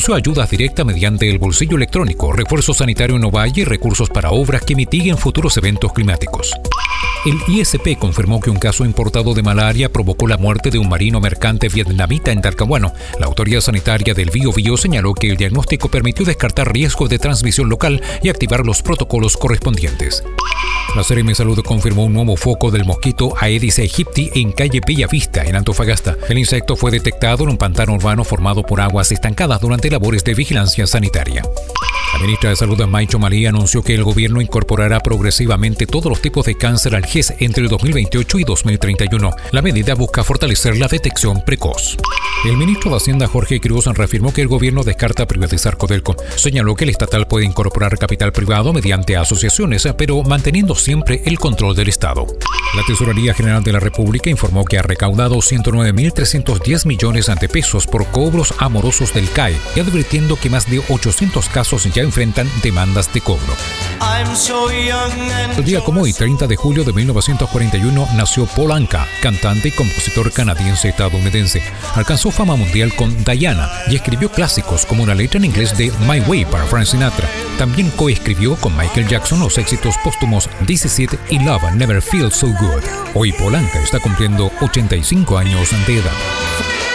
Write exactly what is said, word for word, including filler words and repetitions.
anunció ayudas directas mediante el bolsillo electrónico, refuerzo sanitario en Ovalle y recursos para obras que mitiguen futuros eventos climáticos. El I S P confirmó que un caso importado de malaria provocó la muerte de un marino mercante vietnamita en Talcahuano. La autoridad sanitaria del Biobío señaló que el diagnóstico permitió descartar riesgos de transmisión local y activar los protocolos correspondientes. La Seremi Salud confirmó un nuevo foco del mosquito Aedes aegypti en calle Bellavista, en Antofagasta. El insecto fue detectado en un pantano urbano formado por aguas estancadas durante labores de vigilancia sanitaria. La ministra de Salud, Maicho Malí, anunció que el gobierno incorporará progresivamente todos los tipos de cáncer al G E S entre el dos mil veintiocho y dos mil treinta y uno. La medida busca fortalecer la detección precoz. El ministro de Hacienda, Jorge Cruz, reafirmó que el gobierno descarta privatizar Codelco. Señaló que el estatal puede incorporar capital privado mediante asociaciones, pero manteniendo siempre el control del Estado. La Tesorería General de la República informó que ha recaudado ciento nueve mil trescientos diez millones de pesos por cobros amorosos del C A E y advirtiendo que más de ochocientos casos ya enfrentan demandas de cobro. El día como hoy, treinta de julio de mil novecientos cuarenta y uno, nació Paul Anka, cantante y compositor canadiense-estadounidense. Alcanzó fama mundial con Diana y escribió clásicos como una letra en inglés de My Way para Frank Sinatra. También coescribió con Michael Jackson los éxitos póstumos This Is It y Love Never Feels So Good. Hoy Paul Anka está cumpliendo ochenta y cinco años de edad.